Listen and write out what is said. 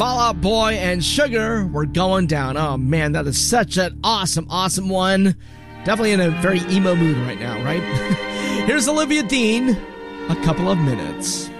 Fall Out Boy and Sugar, We're Going Down. Oh man, that is such an awesome one. Definitely in a very emo mood right now, right? Here's Olivia Dean, A Couple of Minutes.